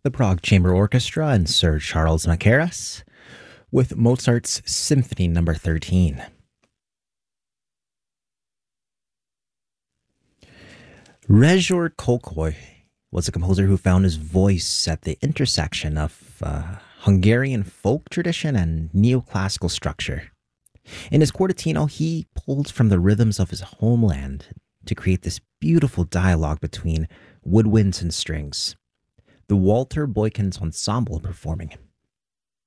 the Prague Chamber Orchestra and Sir Charles Mackairas with Mozart's Symphony No. 13. Rezsor Kölkei was a composer who found his voice at the intersection of Hungarian folk tradition and neoclassical structure. In his quartetino, he pulled from the rhythms of his homeland to create this beautiful dialogue between woodwinds and strings. The Walter Boykins Ensemble performing